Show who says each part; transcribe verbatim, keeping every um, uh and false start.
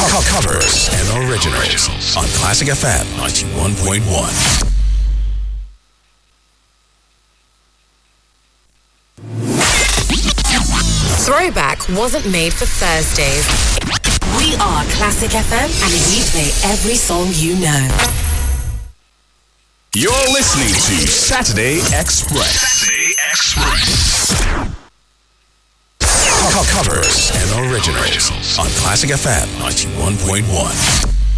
Speaker 1: Co- covers and originals on Classic F M ninety-one point one.
Speaker 2: Throwback wasn't made for Thursdays. We are Classic F M, and we play every song you know.
Speaker 1: You're listening to Saturday Express. Saturday Express. Co- covers and originals on Classic F M ninety-one point one.